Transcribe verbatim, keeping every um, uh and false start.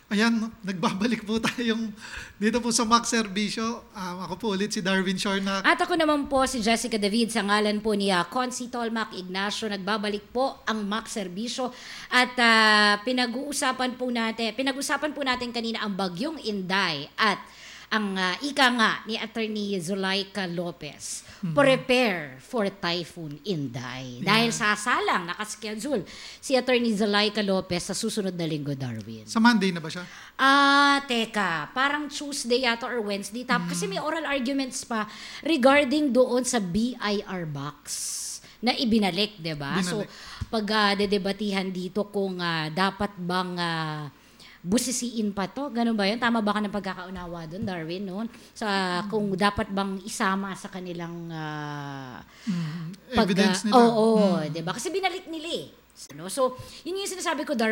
Ayan, no, nagbabalik po tayong dito po sa Mac Serbisyo. Um, ako po ulit si Darwin Shornac. At ako naman po si Jessica David sa ngalan po ni uh, Consi Tolmac Ignacio. Nagbabalik po ang Mac Serbisyo at uh, pinag-uusapan po natin, pinag-usapan po natin kanina ang bagyong Inday at ang uh, ika nga ni Attorney Zulaika Lopez, mm-hmm. prepare for Typhoon Inday. Yeah. Dahil sasalang, nakaschedule si Attorney Zulaika Lopez sa susunod na linggo, Darwin. Sa Monday na ba siya? Ah, teka, parang Tuesday yata or Wednesday. Tap, mm-hmm. Kasi may oral arguments pa regarding doon sa B I R box na ibinalik, 'di ba? So, pag uh, dedebatihan dito kung uh, dapat bang uh, busisiin pa to, ganun ba yun? Tama ba ka ng pagkakaunawa doon, Darwin, noon? Sa mm-hmm. kung dapat bang isama sa kanilang uh, mm-hmm. pag, evidence uh, nila. Oo, oh, oh, mm-hmm. 'di ba? Kasi binalik nila eh. So, yun yung sinasabi ko, Darwin.